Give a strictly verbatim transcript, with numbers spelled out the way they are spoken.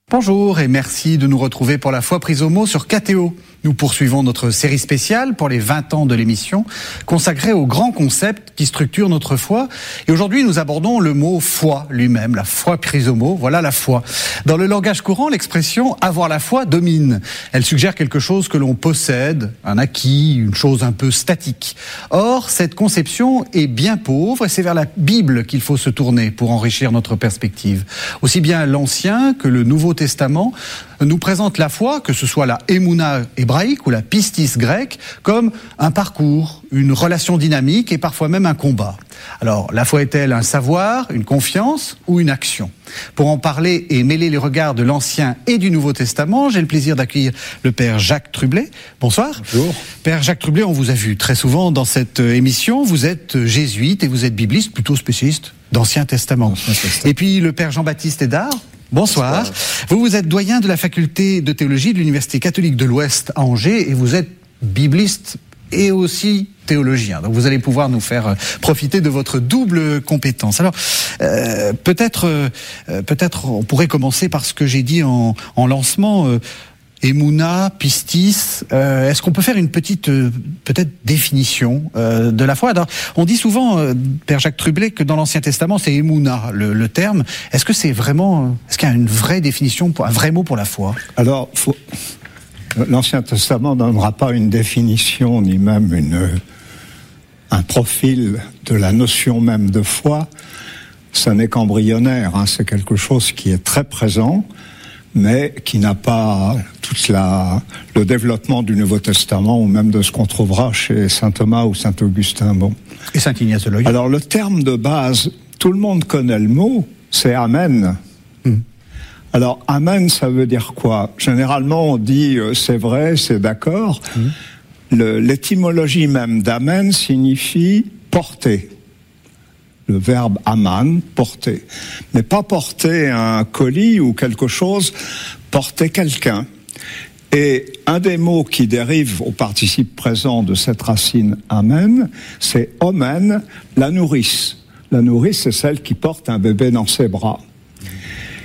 Bonjour et merci de nous retrouver pour la foi prise au mot sur K T O. Nous poursuivons notre série spéciale pour les vingt ans de l'émission, consacrée aux grands concepts qui structurent notre foi. Et aujourd'hui, nous abordons le mot foi lui-même, la foi prise au mot. Voilà la foi. Dans le langage courant, l'expression « avoir la foi » domine. Elle suggère quelque chose que l'on possède, un acquis, une chose un peu statique. Or, cette conception est bien pauvre et c'est vers la Bible qu'il faut se tourner pour enrichir notre perspective. Aussi bien l'Ancien que le Nouveau Testament nous présente la foi, que ce soit la émouna hébraïque ou la pistis grecque, comme un parcours, une relation dynamique et parfois même un combat. Alors, la foi est-elle un savoir, une confiance ou une action ? Pour en parler et mêler les regards de l'Ancien et du Nouveau Testament, j'ai le plaisir d'accueillir le Père Jacques Trublet. Bonsoir. Bonjour. Père Jacques Trublet, on vous a vu très souvent dans cette émission. Vous êtes jésuite et vous êtes bibliste, plutôt spécialiste d'Ancien Testament. Ancien Testament. Et puis le Père Jean-Baptiste Hédard. Bonsoir. Bonsoir. Vous, vous êtes doyen de la faculté de théologie de l'Université catholique de l'Ouest à Angers et vous êtes bibliste et aussi théologien. Donc vous allez pouvoir nous faire profiter de votre double compétence. Alors euh, peut-être, euh, peut-être on pourrait commencer par ce que j'ai dit en, en lancement. Euh, Emouna, pistis, euh, est-ce qu'on peut faire une petite, euh, peut-être, définition euh, de la foi ? Alors, on dit souvent, euh, Père Jacques Trublet, que dans l'Ancien Testament, c'est Emouna, le, le terme. Est-ce que c'est vraiment, est-ce qu'il y a une vraie définition, pour, un vrai mot pour la foi ? Alors, faut... l'Ancien Testament ne donnera pas une définition, ni même une, un profil de la notion même de foi. Ça n'est qu'embryonnaire, hein, c'est quelque chose qui est très présent, mais qui n'a pas tout la, le développement du Nouveau Testament ou même de ce qu'on trouvera chez saint Thomas ou saint Augustin. Bon. Et saint Ignace de Loyola. Alors le terme de base, tout le monde connaît le mot, c'est Amen. Hmm. Alors Amen, ça veut dire quoi ? Généralement on dit euh, c'est vrai, c'est d'accord. Hmm. Le, l'étymologie même d'Amen signifie porter. Le verbe aman, porter. Mais pas porter un colis ou quelque chose, porter quelqu'un. Et un des mots qui dérive au participe présent de cette racine amen, c'est omen, la nourrice. La nourrice, c'est celle qui porte un bébé dans ses bras.